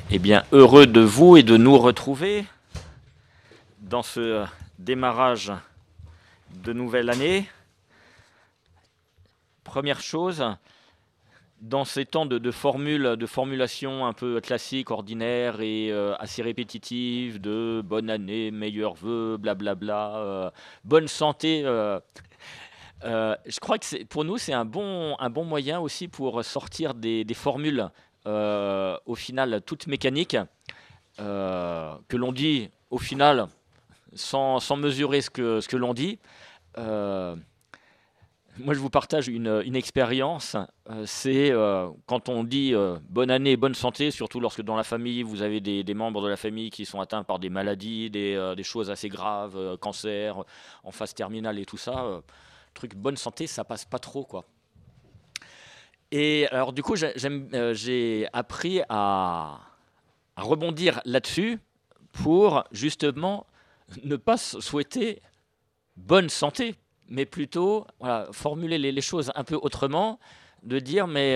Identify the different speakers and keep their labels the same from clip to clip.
Speaker 1: Eh bien, heureux de vous et de nous retrouver dans ce démarrage de nouvelle année. Première chose, dans ces temps de formulation un peu classiques, ordinaires et assez répétitives, de bonne année, meilleurs vœux, blablabla, bonne santé, je crois que pour nous, c'est un bon moyen aussi pour sortir des formules au final toutes mécaniques que l'on dit au final sans mesurer ce que l'on dit. Euh, Moi, je vous partage une expérience. C'est quand on dit bonne année, bonne santé, surtout lorsque dans la famille, vous avez des membres de la famille qui sont atteints par des maladies, des choses assez graves, cancer, en phase terminale et tout ça. Truc bonne santé, ça passe pas trop, quoi. Et alors, du coup, j'ai appris à rebondir là-dessus pour justement ne pas souhaiter bonne santé, mais plutôt voilà, formuler les choses un peu autrement, de dire mais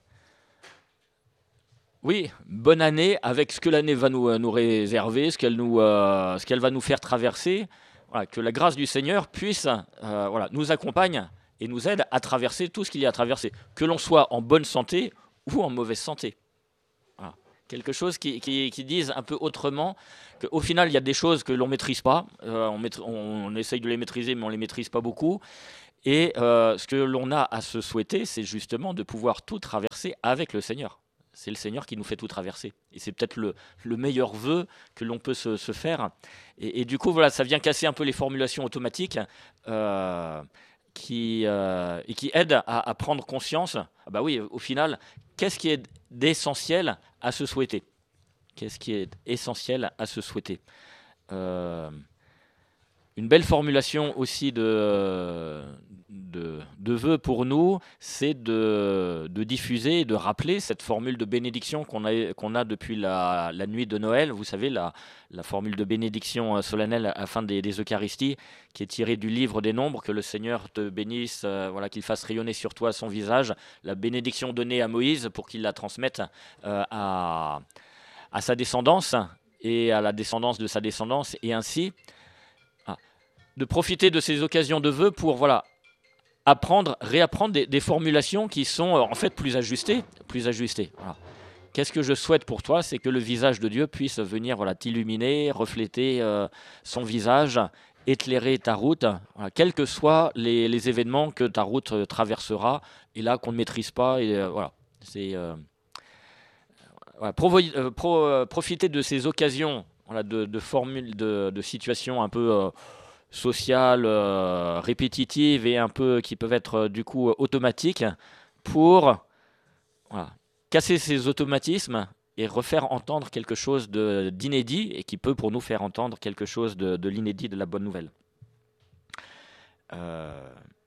Speaker 1: oui, bonne année avec ce que l'année va nous réserver, ce qu'elle va nous faire traverser, voilà, que la grâce du Seigneur puisse voilà, nous accompagne et nous aide à traverser tout ce qu'il y a à traverser, que l'on soit en bonne santé ou en mauvaise santé. Voilà. Quelque chose qui dise un peu autrement qu'au final, il y a des choses que l'on ne maîtrise pas. On essaye de les maîtriser, mais on ne les maîtrise pas beaucoup. Et ce que l'on a à se souhaiter, c'est justement de pouvoir tout traverser avec le Seigneur. C'est le Seigneur qui nous fait tout traverser. Et c'est peut-être le meilleur vœu que l'on peut se faire. Et du coup, voilà, ça vient casser un peu les formulations automatiques euh, et qui aident à prendre conscience. Ah bah oui, au final, qu'est-ce qui est d'essentiel à se souhaiter? Qu'est-ce qui est essentiel à se souhaiter? Euh, une belle formulation aussi de vœux pour nous, c'est de diffuser et de rappeler cette formule de bénédiction qu'on a depuis la nuit de Noël. Vous savez, la formule de bénédiction solennelle à la fin des Eucharisties, qui est tirée du livre des Nombres, que le Seigneur te bénisse, voilà, qu'il fasse rayonner sur toi son visage, la bénédiction donnée à Moïse pour qu'il la transmette à sa descendance et à la descendance de sa descendance, et ainsi de profiter de ces occasions de vœux pour voilà, réapprendre des formulations qui sont en fait plus ajustées. Plus ajustées. Voilà. Qu'est-ce que je souhaite pour toi? C'est que le visage de Dieu puisse venir voilà, t'illuminer, refléter son visage, éclairer ta route, voilà, quels que soient les événements que ta route traversera, et là qu'on ne maîtrise pas. Et, voilà, c'est voilà, profiter de ces occasions voilà, de formules, de situations un peu sociales, répétitives et un peu qui peuvent être du coup automatiques pour voilà, casser ces automatismes et refaire entendre quelque chose d'inédit et qui peut pour nous faire entendre quelque chose de l'inédit, de la bonne nouvelle. Euh,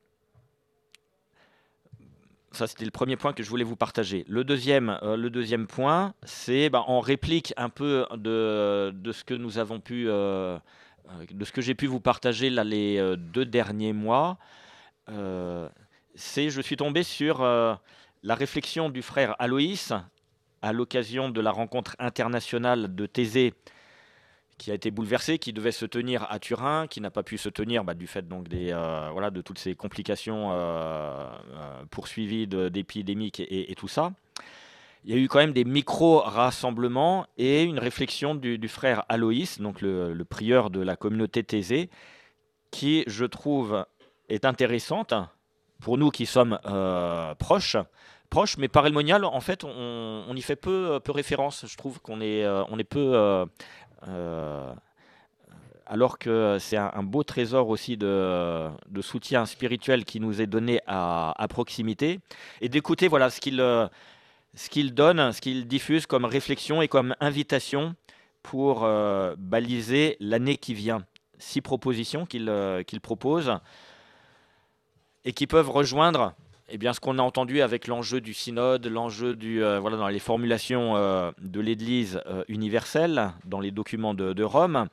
Speaker 1: Ça, c'était le premier point que je voulais vous partager. Le deuxième point, c'est en réplique un peu de ce que nous avons pu, de ce que j'ai pu vous partager là, les 2 derniers mois. Euh, je suis tombé sur la réflexion du frère Aloïs à l'occasion de la rencontre internationale de Thésée qui a été bouleversée, qui devait se tenir à Turin, qui n'a pas pu se tenir du fait donc voilà, de toutes ces complications poursuivies d'épidémiques et tout ça. Il y a eu quand même des micro-rassemblements et une réflexion du frère Aloïs, donc le prieur de la communauté Thésée, qui, je trouve, est intéressante pour nous qui sommes proches, mais par Elmonial, en fait, on y fait peu référence. Je trouve on est peu euh, alors que c'est un beau trésor aussi de soutien spirituel qui nous est donné à proximité, et d'écouter voilà, ce qu'il donne, ce qu'il diffuse comme réflexion et comme invitation pour baliser l'année qui vient. 6 propositions qu'il propose et qui peuvent rejoindre eh bien, ce qu'on a entendu avec l'enjeu du synode, l'enjeu voilà, dans les formulations de l'Église universelle, dans les documents de Rome,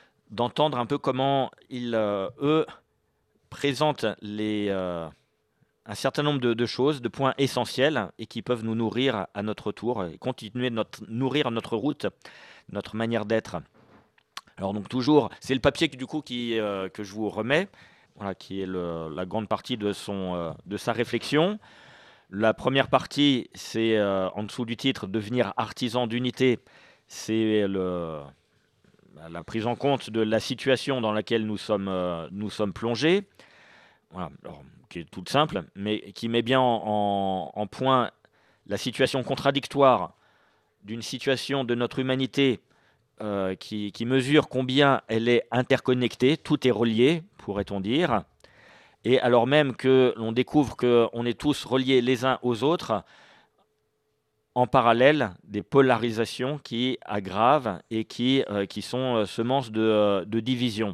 Speaker 1: d'entendre un peu comment ils, eux, présentent un certain nombre de choses, de points essentiels et qui peuvent nous nourrir à notre tour et continuer de nourrir notre route, notre manière d'être. Alors donc toujours, c'est le papier que je vous remets, voilà, qui est la grande partie de sa réflexion. La première partie, c'est en dessous du titre devenir artisan d'unité. C'est la prise en compte de la situation dans laquelle nous sommes plongés. Voilà, alors, qui est toute simple, mais qui met bien en point la situation contradictoire d'une situation de notre humanité qui mesure combien elle est interconnectée, tout est relié, pourrait-on dire, et alors même que l'on découvre qu'on est tous reliés les uns aux autres, en parallèle des polarisations qui aggravent et qui sont semences de division.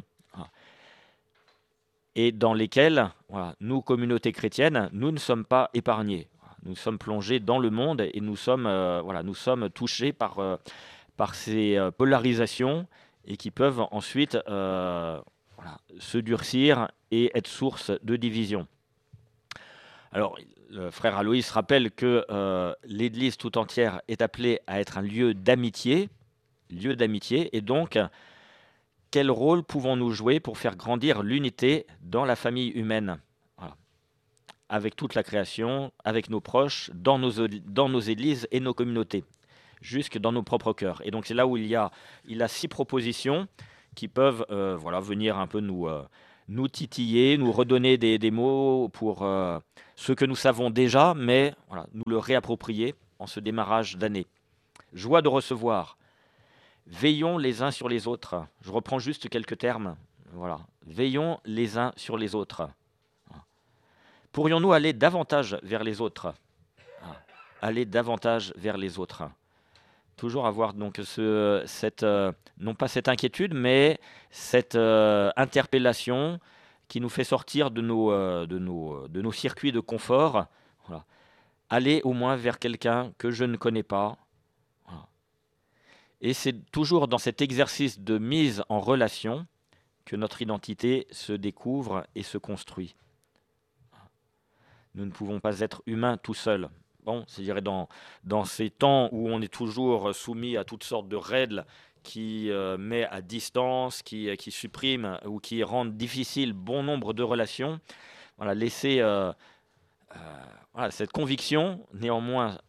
Speaker 1: Et dans lesquelles, voilà, nous, communauté chrétienne, nous ne sommes pas épargnés. Nous sommes plongés dans le monde et nous sommes touchés par ces polarisations et qui peuvent ensuite se durcir et être source de division. Alors, le frère Aloïs rappelle que l'Église tout entière est appelée à être un lieu d'amitié, et donc, quel rôle pouvons-nous jouer pour faire grandir l'unité dans la famille humaine? Voilà. Avec toute la création, avec nos proches, dans nos églises et nos communautés, jusque dans nos propres cœurs. Et donc c'est là où il a 6 propositions qui peuvent venir un peu nous titiller, nous redonner des mots pour ce que nous savons déjà, mais voilà, nous le réapproprier en ce démarrage d'année. Joie de recevoir. Veillons les uns sur les autres. Je reprends juste quelques termes. Voilà. Veillons les uns sur les autres. Pourrions-nous aller davantage vers les autres? Aller davantage vers les autres. Toujours avoir donc non pas cette inquiétude, mais cette interpellation qui nous fait sortir de nos circuits de confort. Voilà. Aller au moins vers quelqu'un que je ne connais pas. Voilà. Et c'est toujours dans cet exercice de mise en relation que notre identité se découvre et se construit. Nous ne pouvons pas être humains tout seuls. Bon, c'est-à-dire dans ces temps où on est toujours soumis à toutes sortes de règles qui mettent à distance, qui suppriment ou qui rendent difficile bon nombre de relations, voilà, laisser cette conviction, néanmoins,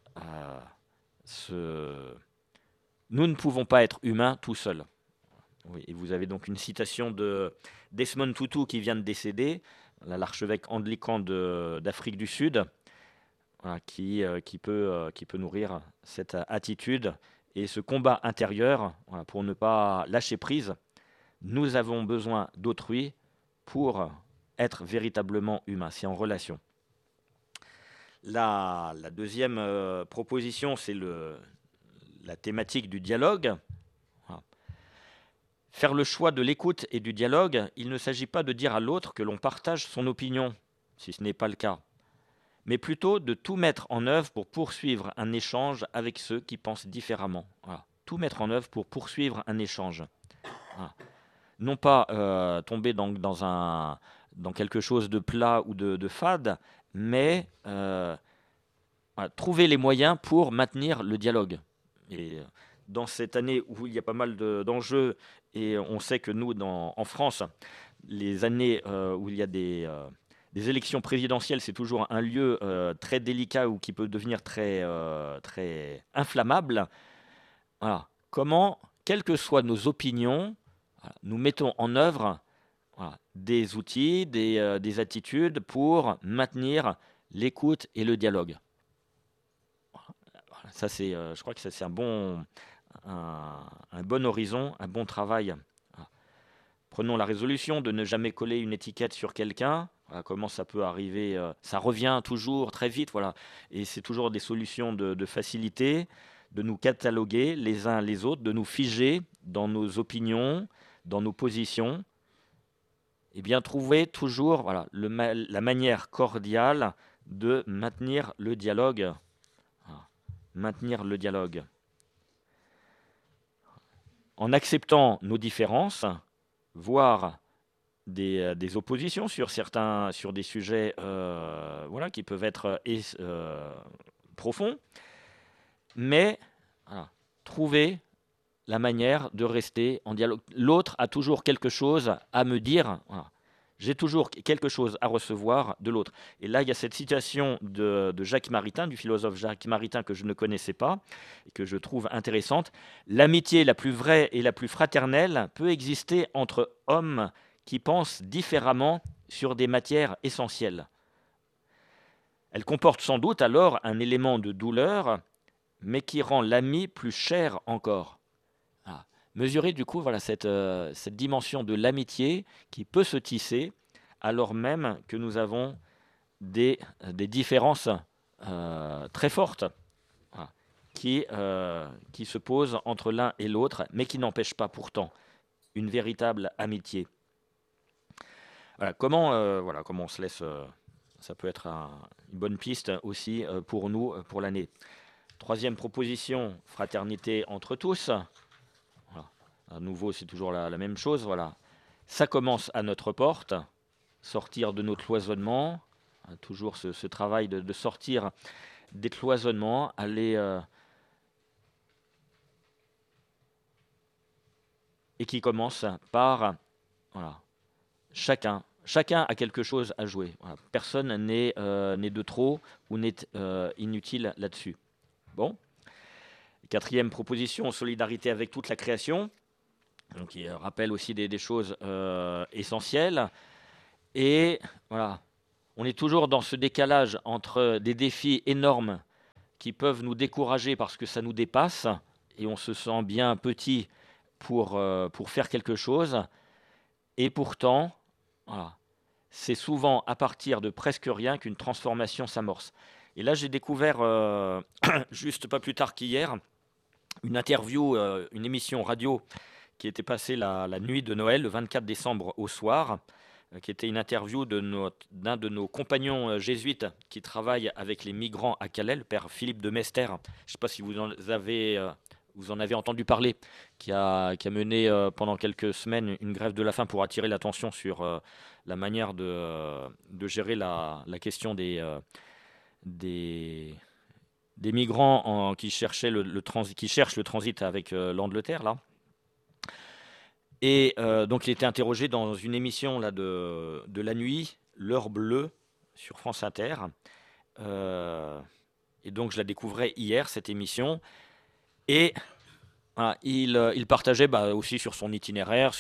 Speaker 1: nous ne pouvons pas être humains tout seuls. Oui, et vous avez donc une citation de Desmond Tutu qui vient de décéder, l'archevêque anglican d'Afrique du Sud, voilà, qui peut nourrir cette attitude et ce combat intérieur, voilà, pour ne pas lâcher prise. Nous avons besoin d'autrui pour être véritablement humain. C'est en relation. La deuxième proposition, c'est la thématique du dialogue. Voilà. Faire le choix de l'écoute et du dialogue, il ne s'agit pas de dire à l'autre que l'on partage son opinion, si ce n'est pas le cas, mais plutôt de tout mettre en œuvre pour poursuivre un échange avec ceux qui pensent différemment. Voilà. Tout mettre en œuvre pour poursuivre un échange. Voilà. Non pas tomber dans quelque chose de plat ou de fade, mais trouver les moyens pour maintenir le dialogue. Et dans cette année où il y a pas mal d'enjeux, et on sait que nous, en France, les années où il y a des élections présidentielles, c'est toujours un lieu très délicat ou qui peut devenir très inflammable. Voilà. Comment, quelles que soient nos opinions, voilà, nous mettons en œuvre des outils, des attitudes pour maintenir l'écoute et le dialogue. Voilà. Ça, je crois que ça, c'est un bon horizon, un bon travail. Voilà. Prenons la résolution de ne jamais coller une étiquette sur quelqu'un. Voilà, comment ça peut arriver, ça revient toujours très vite, voilà. Et c'est toujours des solutions de facilité, de nous cataloguer les uns les autres, de nous figer dans nos opinions, dans nos positions. Et bien trouver toujours la manière cordiale de maintenir le dialogue. Voilà. Maintenir le dialogue. En acceptant nos différences, voire des oppositions sur des sujets voilà, qui peuvent être profonds, mais voilà, trouver la manière de rester en dialogue. L'autre a toujours quelque chose à me dire. Voilà. J'ai toujours quelque chose à recevoir de l'autre. Et là, il y a cette citation de Jacques Maritain, du philosophe Jacques Maritain, que je ne connaissais pas et que je trouve intéressante. L'amitié la plus vraie et la plus fraternelle peut exister entre hommes qui pensent différemment sur des matières essentielles. Elle comporte sans doute alors un élément de douleur, mais qui rend l'ami plus cher encore. Ah. Mesurer du coup voilà, cette dimension de l'amitié qui peut se tisser alors même que nous avons des différences très fortes, voilà, qui se posent entre l'un et l'autre, mais qui n'empêchent pas pourtant une véritable amitié. Voilà, comment on se laisse, ça peut être une bonne piste aussi pour nous, pour l'année. Troisième proposition, fraternité entre tous. Voilà. À nouveau, c'est toujours la même chose. Voilà. Ça commence à notre porte, sortir de nos cloisonnements, toujours ce travail de sortir des cloisonnements, aller et qui commence par voilà, chacun a quelque chose à jouer. Voilà. Personne n'est de trop ou n'est inutile là-dessus. Bon. Quatrième proposition, solidarité avec toute la création. Donc, il rappelle aussi des choses essentielles. Et voilà, on est toujours dans ce décalage entre des défis énormes qui peuvent nous décourager parce que ça nous dépasse et on se sent bien petit pour faire quelque chose. Et pourtant, voilà, c'est souvent à partir de presque rien qu'une transformation s'amorce. Et là, j'ai découvert, juste pas plus tard qu'hier, une interview, une émission radio qui était passée la nuit de Noël, le 24 décembre au soir, qui était une interview d'un de nos compagnons jésuites qui travaille avec les migrants à Calais, le père Philippe de Mester. Je ne sais pas si vous en avez entendu parler, qui a mené pendant quelques semaines une grève de la faim pour attirer l'attention sur la manière de gérer la question des migrants qui cherchent le transit avec l'Angleterre, là. Et donc, il était interrogé dans une émission là, de la nuit, l'heure bleue, sur France Inter. Et donc, je la découvrais hier, cette émission. Et voilà, il partageait aussi sur son itinéraire,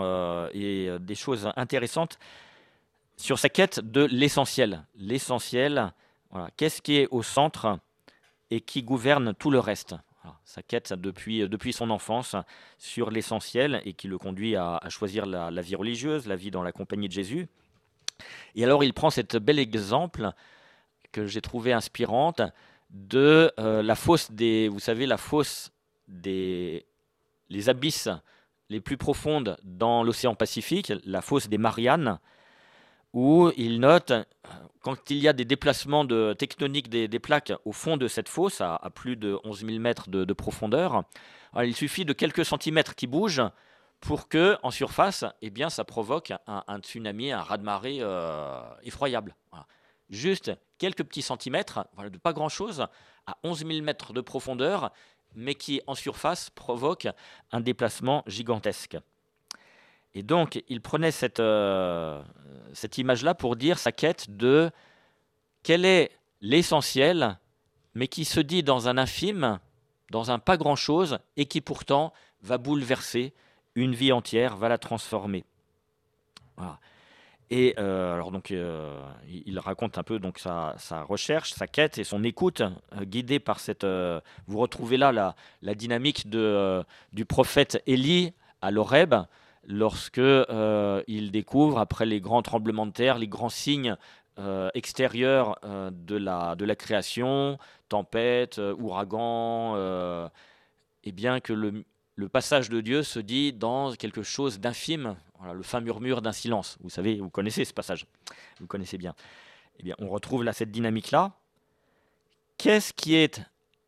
Speaker 1: et des choses intéressantes sur sa quête de l'essentiel. L'essentiel, voilà, qu'est-ce qui est au centre et qui gouverne tout le reste. Voilà, sa quête depuis son enfance sur l'essentiel et qui le conduit à choisir la vie religieuse, la vie dans la compagnie de Jésus. Et alors il prend cet bel exemple que j'ai trouvé inspirante de la fosse vous savez, la fosse les abysses les plus profondes dans l'océan Pacifique, la fosse des Mariannes, où il note, quand il y a des déplacements tectoniques des plaques au fond de cette fosse, à plus de 11 000 mètres de profondeur, alors il suffit de quelques centimètres qui bougent pour que, en surface, eh bien, ça provoque un tsunami, un raz-de-marée effroyable. Voilà. Juste quelques petits centimètres, voilà, de pas grand-chose, à 11 000 mètres de profondeur, mais qui, en surface, provoque un déplacement gigantesque. Et donc, il prenait cette image-là pour dire sa quête de quel est l'essentiel, mais qui se dit dans un infime, dans un pas grand-chose, et qui pourtant va bouleverser une vie entière, va la transformer. Voilà. Et alors donc, il raconte un peu donc sa recherche, sa quête et son écoute, guidée par cette. Vous retrouvez là la dynamique du prophète Élie à l'Horeb, lorsque il découvre, après les grands tremblements de terre, les grands signes extérieurs de la création, tempête, ouragan, et bien que le passage de Dieu se dit dans quelque chose d'infime, voilà, le fin murmure d'un silence. Vous savez, vous connaissez ce passage, vous le connaissez bien. Eh bien, on retrouve là cette dynamique-là. Qu'est-ce qui est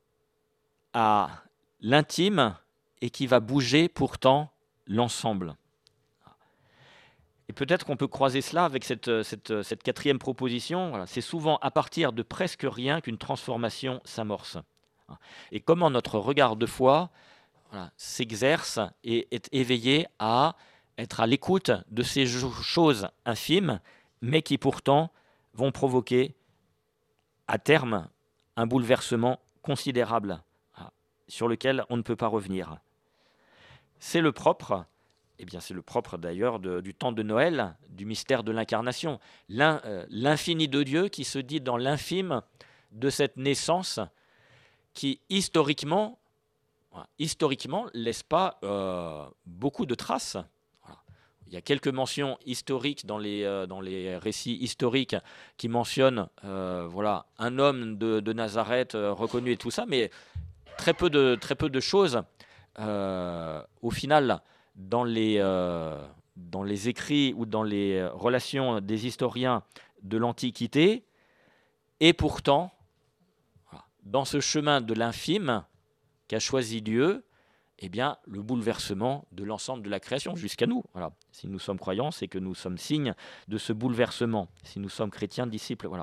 Speaker 1: à l'intime et qui va bouger pourtant l'ensemble? Et peut-être qu'on peut croiser cela avec cette quatrième proposition. Voilà. C'est souvent à partir de presque rien qu'une transformation s'amorce. Et comment notre regard de foi, voilà, s'exerce et est éveillé à être à l'écoute de ces choses infimes, mais qui pourtant vont provoquer à terme un bouleversement considérable, voilà, sur lequel on ne peut pas revenir. C'est le propre. Eh bien, c'est le propre d'ailleurs du temps de Noël, du mystère de l'incarnation. L'infini de Dieu qui se dit dans l'infime de cette naissance qui, historiquement, voilà, laisse pas beaucoup de traces. Voilà. Il y a quelques mentions historiques dans les récits historiques qui mentionnent voilà, un homme de Nazareth reconnu et tout ça, mais très peu de choses au final dans les écrits ou dans les relations des historiens de l'Antiquité. Et pourtant, voilà, dans ce chemin de l'infime qu'a choisi Dieu, eh bien, le bouleversement de l'ensemble de la création jusqu'à nous. Voilà. Si nous sommes croyants, c'est que nous sommes signes de ce bouleversement. Si nous sommes chrétiens, disciples, voilà.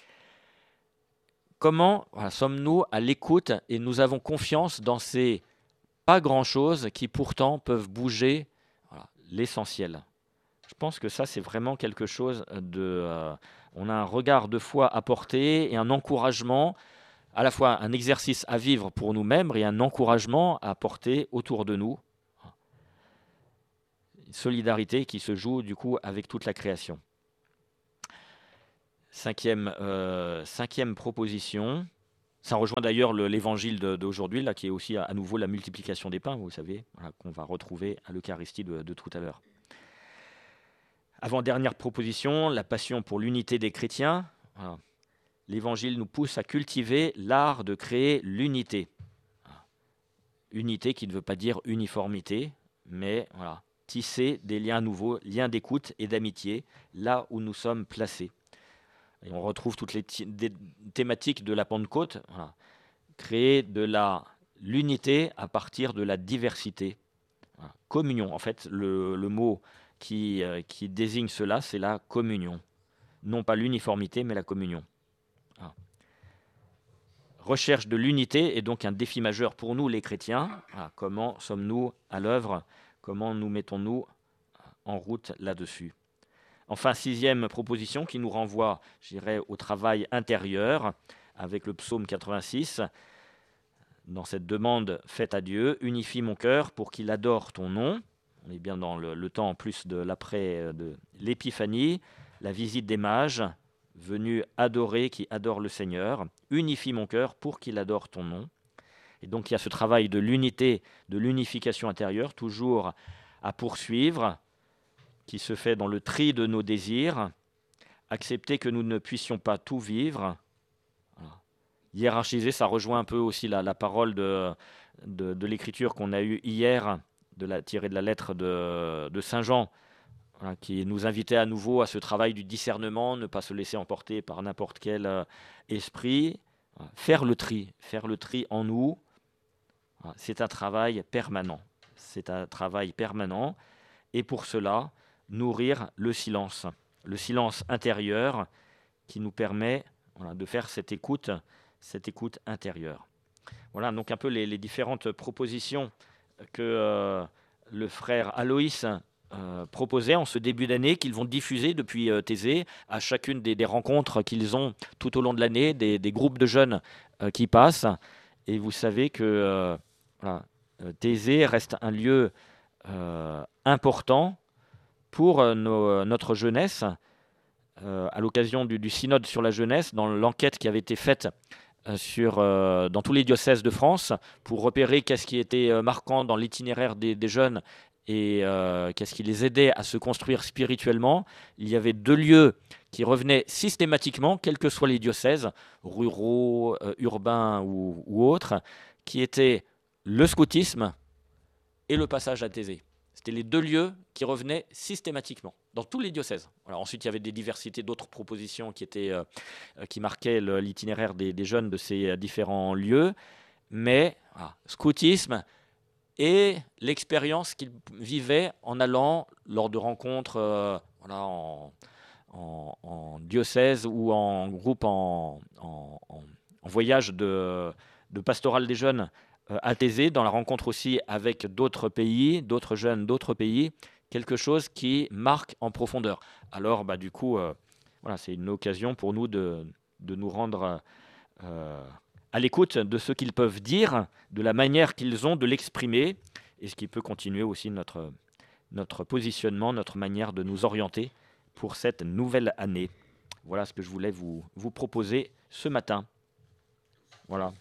Speaker 1: Comment voilà, sommes-nous à l'écoute et nous avons confiance dans ces pas grand-chose qui pourtant peuvent bouger voilà, l'essentiel. Je pense que ça, c'est vraiment quelque chose de... on a un regard de foi à porter et un encouragement, à la fois un exercice à vivre pour nous-mêmes et un encouragement à porter autour de nous. Une solidarité qui se joue du coup avec toute la création. Cinquième proposition. Ça rejoint d'ailleurs l'évangile d'aujourd'hui, là, qui est aussi à nouveau la multiplication des pains, vous savez, voilà, qu'on va retrouver à l'Eucharistie de tout à l'heure. Avant-dernière proposition, la passion pour l'unité des chrétiens. Voilà. L'évangile nous pousse à cultiver l'art de créer l'unité. Voilà. Unité qui ne veut pas dire uniformité, mais voilà, tisser des liens nouveaux, liens d'écoute et d'amitié, là où nous sommes placés. Et on retrouve toutes les thématiques de la Pentecôte. Voilà. Créer de l'unité à partir de la diversité. Voilà. Communion, en fait, le mot qui désigne cela, c'est la communion. Non pas l'uniformité, mais la communion. Voilà. Recherche de l'unité est donc un défi majeur pour nous, les chrétiens. Voilà. Comment sommes-nous à l'œuvre? Comment nous mettons-nous en route là-dessus? Enfin, sixième proposition qui nous renvoie, je dirais, au travail intérieur avec le psaume 86. Dans cette demande faite à Dieu, unifie mon cœur pour qu'il adore ton nom. On est bien dans le temps en plus de l'après de l'épiphanie, la visite des mages, venus adorer, qui adorent le Seigneur. Unifie mon cœur pour qu'il adore ton nom. Et donc il y a ce travail de l'unité, de l'unification intérieure, toujours à poursuivre, qui se fait dans le tri de nos désirs, accepter que nous ne puissions pas tout vivre. Voilà. Hiérarchiser, ça rejoint un peu aussi la parole de l'écriture qu'on a eue hier, tirée de la lettre de Saint Jean, voilà, qui nous invitait à nouveau à ce travail du discernement, ne pas se laisser emporter par n'importe quel esprit. Voilà. Faire le tri en nous, voilà, c'est un travail permanent. C'est un travail permanent. Et pour cela, nourrir le silence intérieur qui nous permet voilà, de faire cette écoute intérieure. Voilà donc un peu les différentes propositions que le frère Aloïs proposait en ce début d'année, qu'ils vont diffuser depuis Thésée à chacune des rencontres qu'ils ont tout au long de l'année, des groupes de jeunes qui passent. Et vous savez que voilà, Thésée reste un lieu important pour notre jeunesse, à l'occasion du synode sur la jeunesse, dans l'enquête qui avait été faite dans tous les diocèses de France, pour repérer qu'est-ce qui était marquant dans l'itinéraire des jeunes et qu'est-ce qui les aidait à se construire spirituellement. Il y avait 2 lieux qui revenaient systématiquement, quels que soient les diocèses, ruraux, urbains ou autres, qui étaient le scoutisme et le passage à Thésée. C'était les 2 lieux qui revenaient systématiquement dans tous les diocèses. Alors ensuite, il y avait des diversités d'autres propositions qui marquaient l'itinéraire des jeunes de ces différents lieux. Mais voilà, scoutisme et l'expérience qu'ils vivaient en allant lors de rencontres voilà, en diocèse ou en groupe en voyage de pastoral des jeunes à Thésée, dans la rencontre aussi avec d'autres pays, d'autres jeunes d'autres pays, quelque chose qui marque en profondeur. Alors, bah, du coup, voilà, c'est une occasion pour nous de nous rendre euh, à l'écoute de ce qu'ils peuvent dire, de la manière qu'ils ont de l'exprimer, et ce qui peut continuer aussi notre positionnement, notre manière de nous orienter pour cette nouvelle année. Voilà ce que je voulais vous proposer ce matin. Voilà.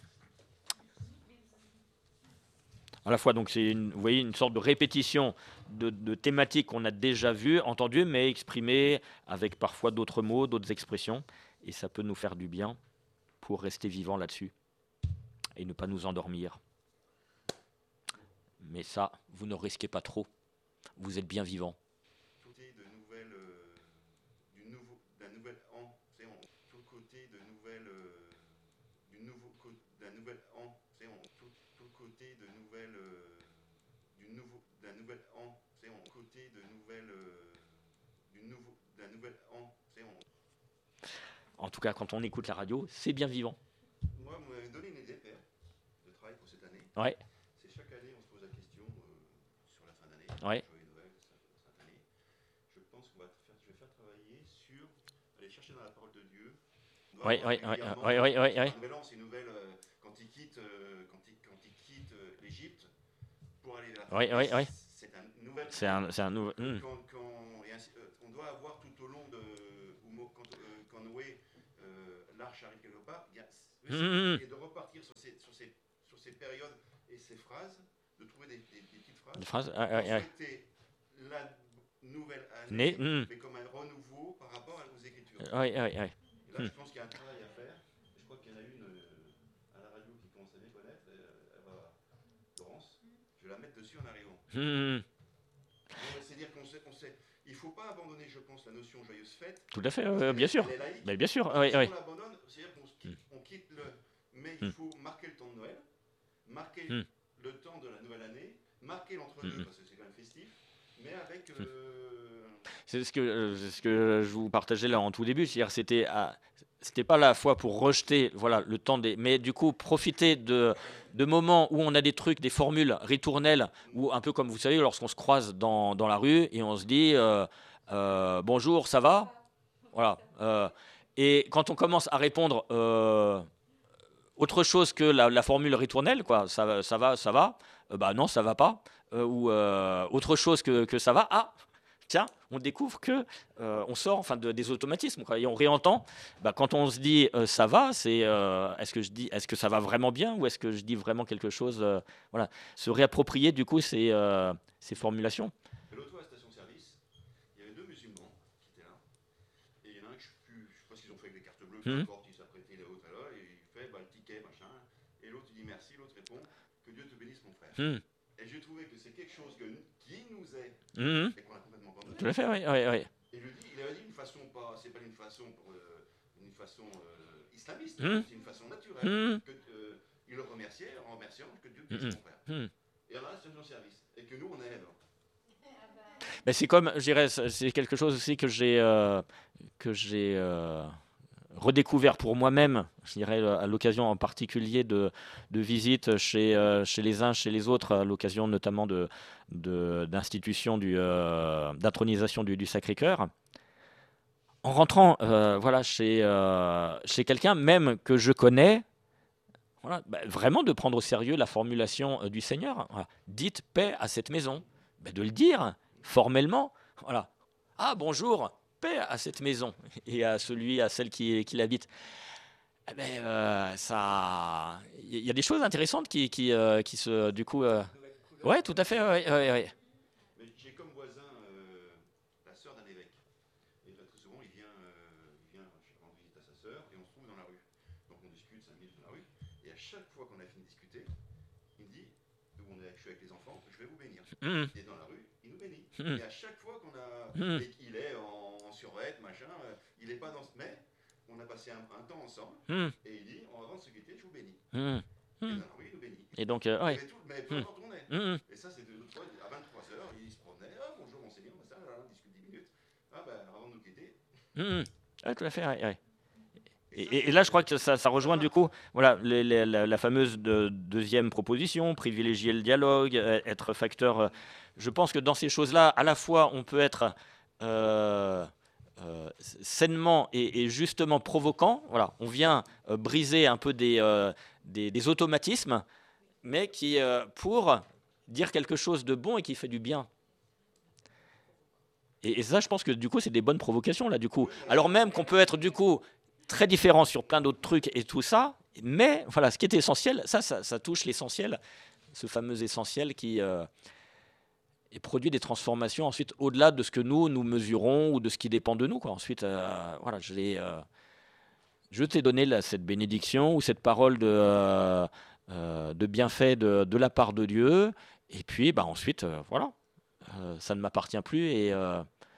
Speaker 1: À la fois, donc, c'est vous voyez, une sorte de répétition de thématiques qu'on a déjà vues, entendues, mais exprimées avec parfois d'autres mots, d'autres expressions. Et ça peut nous faire du bien pour rester vivant là-dessus et ne pas nous endormir. Mais ça, vous ne risquez pas trop. Vous êtes bien vivant.
Speaker 2: Côté de nouvelles, d'un nouvel an, c'est en tout côté de nouvelles, d'un nouvel an, c'est en tout côté de nouvelles, d'un nouvel an, c'est en côté de nouvelles, d'un nouvel an, c'est en.
Speaker 1: En tout cas, quand on écoute la radio, c'est bien vivant.
Speaker 2: Moi, vous m'avez donné une idée, Père, de travail pour cette année.
Speaker 1: Ouais.
Speaker 2: C'est chaque année, on se pose la question sur la fin d'année.
Speaker 1: Ouais.
Speaker 2: Joyeux Noël, cette année. Je pense qu'on va faire, je vais faire travailler sur aller chercher dans la parole de Dieu.
Speaker 1: Oui, oui, oui, oui, oui, oui, oui.
Speaker 2: Nouvel an, c'est une nouvelle quand il quitte, l'Égypte pour aller vers la
Speaker 1: Oui, oui, oui.
Speaker 2: c'est un nouvel.
Speaker 1: C'est un nouveau.
Speaker 2: On doit avoir tout au long de quand Noé l'arche arrive quelque part, et de repartir sur ces périodes et ces phrases, de trouver des petites phrases.
Speaker 1: Une phrase.
Speaker 2: Pour souhaiter la nouvelle année, mais comme un renouveau par rapport aux Écritures.
Speaker 1: Oui, oui, oui.
Speaker 2: Et là, je pense qu'il y a un travail à faire. Je crois qu'il y en a une à la radio qui commence à bien connaître. Laurence, je vais la mettre dessus en arrivant. C'est-à-dire il ne faut pas abandonner, je pense, la notion joyeuse fête.
Speaker 1: Tout à fait, bien sûr. Mais bien sûr, oui,
Speaker 2: si
Speaker 1: oui.
Speaker 2: on l'abandonne, c'est-à-dire qu'on quitte le. Mais il faut marquer le temps de Noël, marquer le temps de la nouvelle année, marquer l'entre-deux, parce que c'est quand même festif, mais avec.
Speaker 1: C'est ce que je vous partageais là en tout début, c'est-à-dire c'était pas la fois pour rejeter voilà le temps mais du coup profiter de moments où on a des trucs, des formules ritournelles, ou un peu comme vous savez lorsqu'on se croise dans la rue et on se dit bonjour, ça va, voilà, et quand on commence à répondre autre chose que la formule ritournelle, quoi, ça va, bah non, ça va pas, ou autre chose que ça va, ah, tiens, on découvre que on sort enfin des automatismes, quoi, et on réentend. Bah, quand on se dit ça va, c'est est-ce que ça va vraiment bien, ou est-ce que je dis vraiment quelque chose, voilà, se réapproprier du coup ces formulations.
Speaker 2: L'auto à la station-service, il y avait deux musulmans qui étaient là, et il y en a un que je sais pas ce qu'ils ont fait avec les cartes bleues, peu importe, il s'apprêtait l'autre à l'heure, et il fait le ticket, machin, et l'autre il dit merci, l'autre répond que Dieu te bénisse mon frère. Et j'ai trouvé que c'est quelque chose qui nous est, et qu'on a complètement abandonné.
Speaker 1: Tout à fait, oui, oui, oui.
Speaker 2: Et il avait dit une façon c'est pas une façon islamiste, c'est une façon naturelle, que il le remerciait en remerciant que Dieu bénisse mon frère. Et alors là, c'est un service, et que nous on est.
Speaker 1: Mais c'est comme, je dirais, c'est quelque chose aussi que j'ai redécouvert pour moi-même, je dirais, à l'occasion en particulier de visites chez les uns, chez les autres, à l'occasion notamment d'institutions d'intronisation du Sacré-Cœur. En rentrant voilà, chez quelqu'un, même que je connais, voilà, bah, vraiment de prendre au sérieux la formulation du Seigneur. Voilà. Dites paix à cette maison. Bah, de le dire formellement. Voilà. Ah, bonjour, paix à cette maison et à celle qui l'habite. Eh ben, il y a des choses intéressantes qui se, du coup, ouais, tout à fait, ouais, ouais, ouais.
Speaker 2: Mais j'ai comme voisin la sœur d'un évêque. Et très souvent, il vient rendre visite à sa sœur, et on se trouve dans la rue. Donc on discute 5 minutes dans la rue, et à chaque fois qu'on a fini de discuter, il me dit, je suis avec les enfants, je vais vous bénir. Et dans la rue, il nous bénit. Et à chaque fois qu'on a, et qu'il est en survêt, machin, il est pas dans ce, mais on a passé un temps ensemble, et il dit, avant de se quitter, je vous bénis. Et dans la rue, il nous bénit.
Speaker 1: Et donc, ouais.
Speaker 2: Mais peu importe où on est. Et ça, c'est l'autre fois, à 23h, il se promenait, bonjour monseigneur, ça, on discute 10 minutes. Ah ben,
Speaker 1: Ouais, tout à fait. Ouais, ouais. Et là, je crois que ça rejoint du coup, voilà, la fameuse deuxième proposition, privilégier le dialogue, être facteur. Je pense que dans ces choses-là, à la fois, on peut être euh, sainement et justement provoquant. Voilà, on vient briser un peu des automatismes, mais qui pour dire quelque chose de bon et qui fait du bien. Et ça, je pense que du coup, c'est des bonnes provocations là, du coup. Alors même qu'on peut être du coup très différent sur plein d'autres trucs et tout ça, mais voilà, ce qui est essentiel, ça touche l'essentiel, ce fameux essentiel qui et produit des transformations ensuite au-delà de ce que nous mesurons ou de ce qui dépend de nous, quoi. Ensuite, voilà, je t'ai donné là, cette bénédiction ou cette parole de bienfait de la part de Dieu, et puis bah ensuite, voilà, ça ne m'appartient plus